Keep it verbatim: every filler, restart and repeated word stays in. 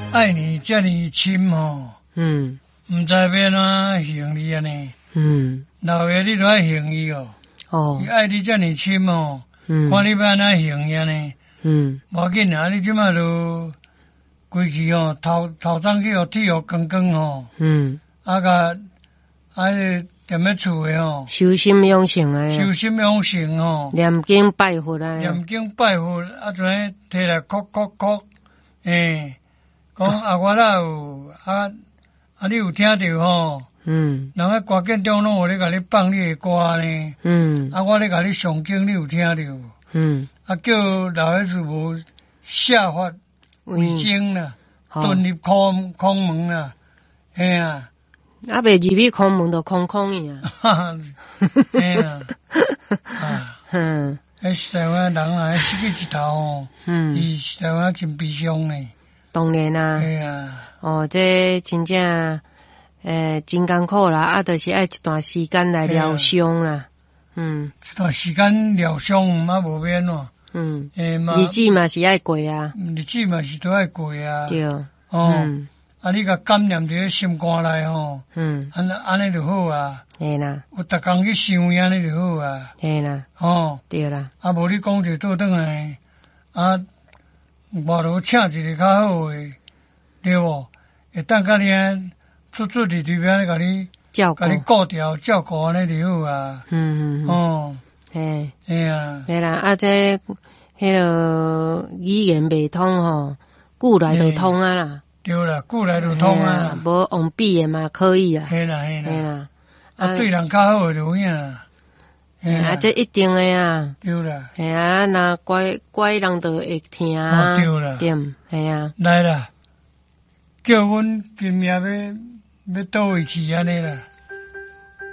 爱你这么深吼，嗯，唔知要哪行你安尼，嗯，老爷你都爱行伊哦，哦，伊爱你这么深哦，嗯，看你要哪行伊安尼，嗯，无要紧啊，你即马就规气哦，头头早去互铁互光光吼，嗯，啊甲啊踮咧厝诶吼， 修心养性诶， 修心养性吼， 念经拜佛啊， 念经拜佛，啊就摕来哭哭哭，诶。讲啊，我哪有啊啊！你有听着吼？嗯，人个歌建中拢有咧甲你放你诶歌呢。嗯，啊，我咧甲你诵经，你有听着？嗯，啊，叫老爷子无下发为精啦，遁入空空门啦，嘿啊！ 啊，未入去空门就空空去啊！哈哈， 嘿啊！啊，嗯，迄台湾人啊，死去一头哦，嗯，伊台湾真悲伤呢。 当然啦， 对啊， 哦，这真正诶真艰苦啦，啊，就是爱一段时间来疗伤啦，嗯， 一段时间疗伤毋嘛无免咯， 嗯，诶嘛，日子嘛是爱过啊， 日子嘛是都爱过啊， 对， 哦，嗯、啊，你甲感念伫咧心肝内吼，嗯，安安尼就好啊， 嘿啦， 有逐工去想安尼就好啊， 嘿啦， 哦， 对啦， 啊，无你讲者倒转来，啊。外头请一个较好诶，对无？会当甲你安出出伫对面咧，甲你照顾， 甲你顾调照顾安尼就好啊。嗯嗯哦， 嘿， 嘿啊， 嘿啦，啊这迄个语言未通吼，久来就通啊啦。 对啦，久来就通啊。 无用笔诶嘛可以啊。 嘿啦嘿啦。嘿啦，啊对人较好诶就有影啦。 啊，这一定诶啊， 对啦， 系啊，那乖乖人都会听， 哦对啦， 对，系啊， 来啦，叫阮今夜要要倒位去安尼啦。